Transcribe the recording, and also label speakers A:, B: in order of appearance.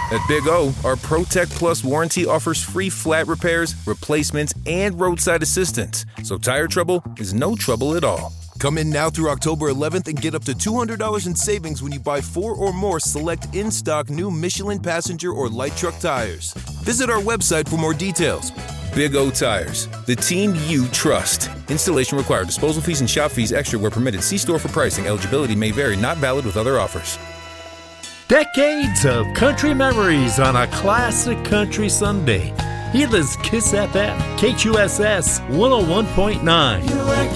A: At Big O, our ProTech Plus warranty offers free flat repairs, replacements, and roadside assistance. So tire trouble is no trouble at all.
B: Come in now through October 11th and get up to $200 in savings when you buy 4 or more select in-stock new Michelin passenger or light truck tires. Visit our website for more details.
A: Big O Tires, the team you trust. Installation required. Disposal fees and shop fees extra where permitted. See store for pricing. Eligibility may vary. Not valid with other offers.
C: Decades of country memories on a classic country Sunday. Here is Kiss FM, KQSS 101.9.